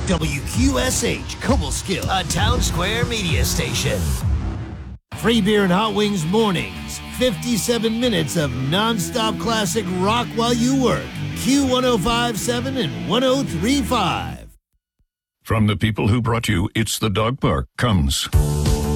WQSH, Cobleskill, a Town Square media station. Free beer and hot wings mornings. 57 minutes of nonstop classic rock while you work. Q1057 and 1035. From the people who brought you It's the Dog Park comes